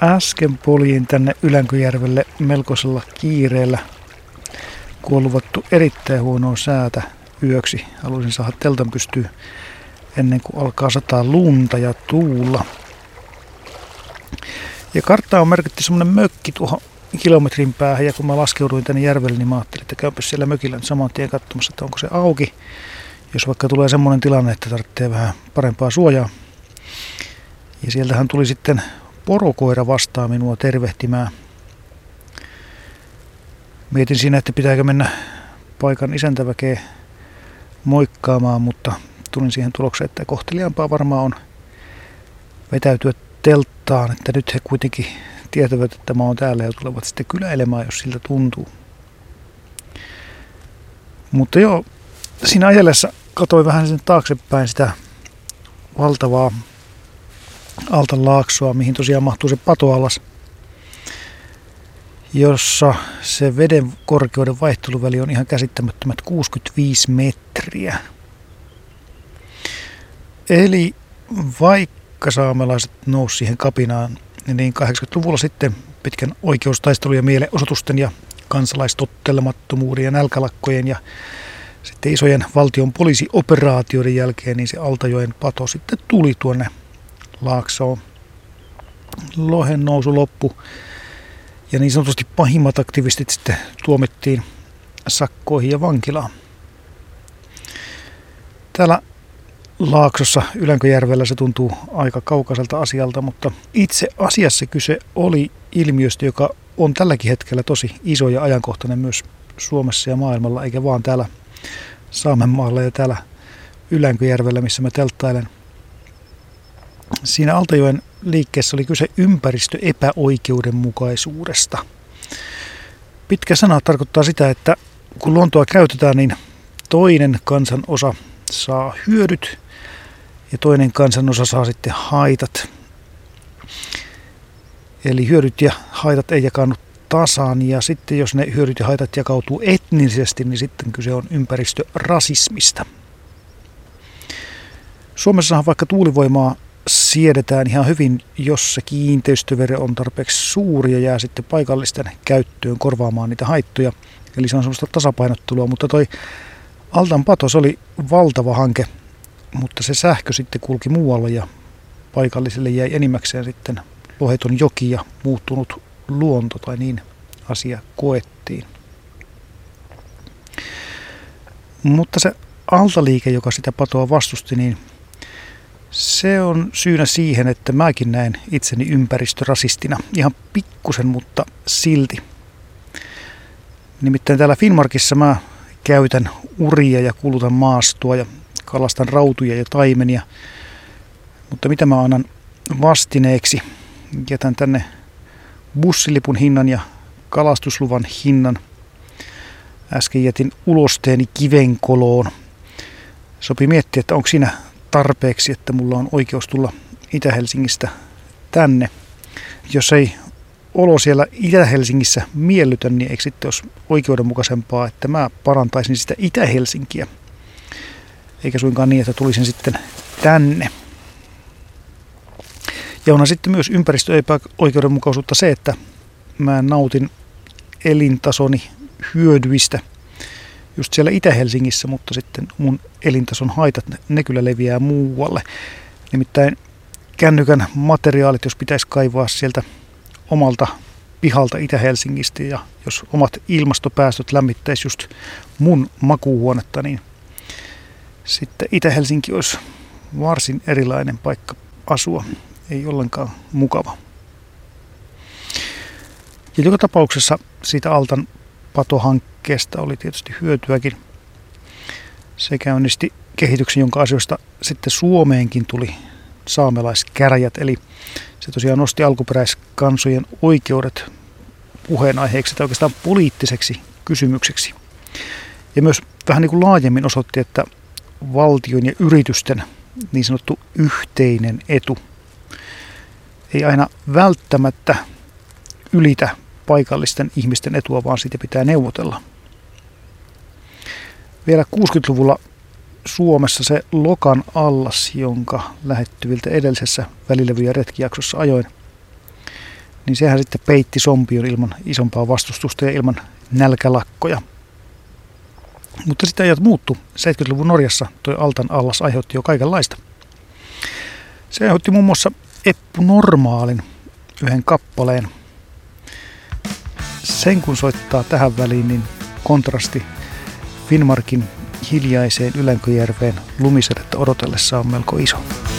Äsken poljin tänne Ylänköjärvelle melkoisella kiireellä, kun on luvattu erittäin huonoa säätä yöksi. Haluaisin saada teltan pystyyn ennen kuin alkaa sataa lunta ja tuulla. Ja karttaan on merkitty semmoinen mökki tuohon kilometrin päähän, ja kun mä laskeuduin tänne järvelle, niin mä ajattelin, että käypä siellä mökillä nyt saman tien katsomassa, että onko se auki. Jos vaikka tulee semmoinen tilanne, että tarvitsee vähän parempaa suojaa. Ja sieltähän tuli sitten porokoira vastaan minua tervehtimään. Mietin siinä, että pitääkö mennä paikan isäntäväkeä moikkaamaan, mutta tulin siihen tulokseen, että kohteliaampaa varmaan on vetäytyä telttaan, että nyt he kuitenkin tietävät, että mä oon täällä ja tulevat sitten kyläilemään, jos siltä tuntuu. Mutta joo, siinä ajellessa katsoin vähän sen taaksepäin sitä valtavaa Altan laaksoa, mihin tosiaan mahtuu se patoallas, jossa se veden korkeuden vaihteluväli on ihan käsittämättömät 65 metriä. Eli vaikka saamelaiset nousi siihen kapinaan, niin 80-luvulla sitten pitkän oikeustaistelujen mielenosoitusten ja kansalaistottelemattomuuden ja nälkälakkojen ja sitten isojen valtion poliisioperaatioiden jälkeen, niin se Altajoen pato sitten tuli tuonne laaksoon. Lohen nousu loppu ja niin sanotusti pahimmat aktivistit sitten tuomittiin sakkoihin ja vankilaan. Täällä laaksossa Ylänköjärvellä se tuntuu aika kaukaiselta asialta, mutta itse asiassa kyse oli ilmiöstä, joka on tälläkin hetkellä tosi iso ja ajankohtainen myös Suomessa ja maailmalla, eikä vaan täällä Saamenmaalla ja täällä Ylänköjärvellä, missä mä telttailen. Siinä Altajoen liikkeessä oli kyse ympäristöepäoikeudenmukaisuudesta. Pitkä sana tarkoittaa sitä, että kun luontoa käytetään, niin toinen kansanosa saa hyödyt ja toinen kansanosa saa sitten haitat. Eli hyödyt ja haitat ei jakaannu tasan, ja sitten jos ne hyödyt ja haitat jakautuu etnisesti, niin sitten kyse on ympäristörasismista. Suomessahan vaikka tuulivoimaa siedetään ihan hyvin, jos se kiinteistövero on tarpeeksi suuri ja jää sitten paikallisten käyttöön korvaamaan niitä haittoja. Eli se on semmoista tasapainottelua, mutta toi Altan pato, se oli valtava hanke, mutta se sähkö sitten kulki muualle ja paikallisille jäi enimmäkseen sitten loheton joki ja muuttunut luonto, tai niin asia koettiin. Mutta se altaliike, joka sitä patoa vastusti, niin se on syynä siihen, että mäkin näen itseni ympäristörasistina. Ihan pikkusen, mutta silti. Nimittäin täällä Finnmarkissa mä käytän uria ja kulutan maastoa ja kalastan rautuja ja taimenia. Mutta mitä mä annan vastineeksi? Jätän tänne bussilipun hinnan ja kalastusluvan hinnan. Äsken jätin ulosteeni Kivenkoloon. Sopii miettiä, että onko siinä tarpeeksi, että mulla on oikeus tulla Itä-Helsingistä tänne. Jos ei olo siellä Itä-Helsingissä miellytä, niin eikö sitten olisi oikeudenmukaisempaa, että mä parantaisin sitä Itä-Helsinkiä, eikä suinkaan niin, että tulisin sitten tänne. Ja onhan sitten myös ympäristöepäoikeudenmukaisuutta se, että mä nautin elintasoni hyödyistä just siellä Itä-Helsingissä, mutta sitten mun elintason haitat, ne kyllä leviää muualle. Nimittäin kännykän materiaalit, jos pitäisi kaivaa sieltä omalta pihalta Itä-Helsingistä, ja jos omat ilmastopäästöt lämmittäisi just mun makuuhuonetta, niin sitten Itä-Helsinki olisi varsin erilainen paikka asua. Ei ollenkaan mukava. Ja joka tapauksessa siitä Altan patohankkeesta oli tietysti hyötyäkin. Se käynnisti kehityksen, jonka asioista sitten Suomeenkin tuli saamelaiskäräjät. Eli se tosiaan nosti alkuperäiskansojen oikeudet puheenaiheeksi tai oikeastaan poliittiseksi kysymykseksi. Ja myös vähän niin kuin laajemmin osoitti, että valtion ja yritysten niin sanottu yhteinen etu ei aina välttämättä ylitä paikallisten ihmisten etua, vaan siitä pitää neuvotella. Vielä 60-luvulla Suomessa se Lokan allas, jonka lähettyviltä edellisessä välilevy- ja retkijaksossa ajoin, niin sehän sitten peitti Sompion ilman isompaa vastustusta ja ilman nälkälakkoja. Mutta sitten ajat muuttu. 70-luvun Norjassa toi Altan allas aiheutti jo kaikenlaista. Se aiheutti muun muassa Eppu Normaalin yhden kappaleen. Sen kun soittaa tähän väliin, niin kontrasti Finnmarkin hiljaiseen Ylänkojärveen lumisadetta odotellessa on melko iso.